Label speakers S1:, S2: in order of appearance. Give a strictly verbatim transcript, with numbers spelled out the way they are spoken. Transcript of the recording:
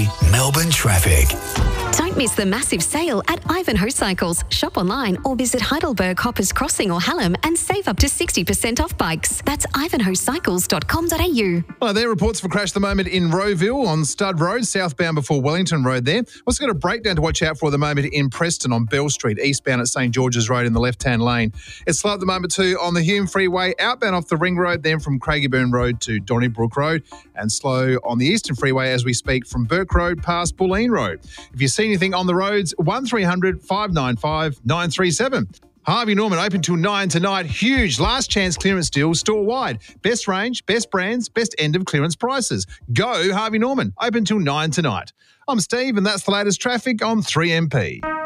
S1: Melbourne traffic.
S2: Don't miss the massive sale at Ivanhoe Cycles. Shop online or visit Heidelberg, Hoppers Crossing or Hallam and save up to sixty percent off bikes. That's ivanhoe cycles dot com dot a u.
S3: Well, there are reports of a crash at the moment in Rowville on Stud Road, southbound before Wellington Road there. Also got a breakdown to watch out for at the moment in Preston on Bell Street, eastbound at St George's Road in the left-hand lane. It's slow at the moment too on the Hume Freeway, outbound off the Ring Road, then from Craigieburn Road to Donnybrook Road, and slow on the Eastern Freeway as we speak from Burke Road past Bulleen Road. If you see anything on the roads, one three hundred five nine five nine three seven. Harvey Norman open till nine tonight. Huge last chance clearance deal store wide. Best range, best brands, best end of clearance prices. Go Harvey Norman. Open till nine tonight. I'm Steve and that's the latest traffic on three M P.